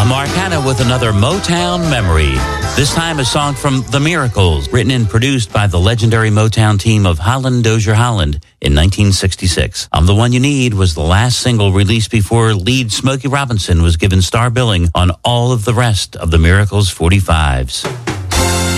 Mark Hanna with another Motown memory. This time a song from The Miracles, written and produced by the legendary Motown team of Holland Dozier Holland in 1966. I'm the One You Need was the last single released before lead Smokey Robinson was given star billing on all of the rest of The Miracles' 45s.